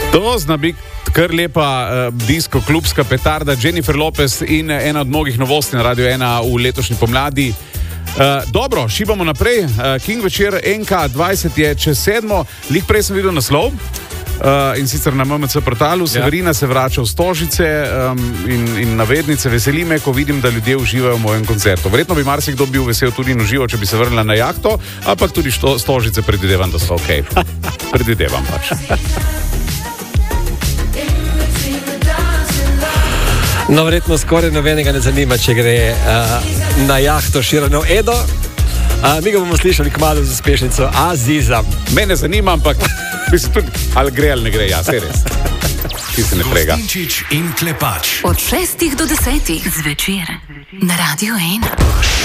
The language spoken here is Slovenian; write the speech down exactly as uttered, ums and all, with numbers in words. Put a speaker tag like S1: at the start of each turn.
S1: To zna biti kar lepa uh, disko-klubska petarda Jennifer Lopez in ena od mnogih novosti na Radio ena v letošnji pomladi. Uh, dobro, šibamo naprej. Uh, King večer N K dvajset je čez sedmo. Lih prej sem videl naslov. Uh, in sicer na M M C portalu. Severina ja. se vrača v Stožice um, in, in navednice. Veseli me, ko vidim, da ljudje uživajo v mojem koncertu. Verjetno bi marsikdo bil vesel tudi in užival, če bi se vrnila na jahto, ampak tudi što, Stožice predvidevam, da so ok. Predvidevam pač.
S2: No, verjetno skoraj nobenega ne zanima, če gre uh, na jahto Širano Edo. Uh, mi ga bomo slišali kmalu z uspešnico Aziza.
S1: Mene zanima, ampak mislim tudi, ali gre ali ne gre, ja, se res. Ki se ne prega.
S3: Gostinčič in Klepač. Od šestih do desetih zvečer na Radio ena.